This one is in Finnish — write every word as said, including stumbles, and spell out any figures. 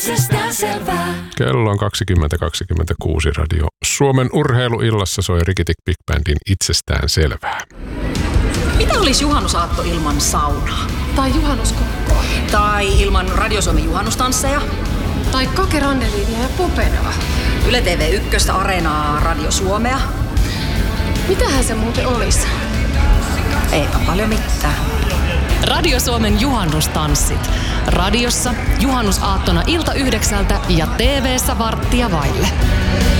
itsestään selvää. Kello on kaksikymmentä kaksikymmentäkuusi Radio Suomen urheiluillassa soi Rikitik Big Bandin Itsestään selvää. Mitä olisi juhannusaatto ilman saunaa? Tai juhannuskokkoa. Tai ilman Radio Suomen juhannustansseja? Tai Kake Randeliinia ja Popenoa. Yle T V yksi, Areenaa, Radio Suomea. Mitähän se muuten olisi? Eipä paljon mitään. Radio Suomen juhannustanssit. Radiossa juhannusaattona ilta yhdeksältä ja T V:ssä varttia vaille.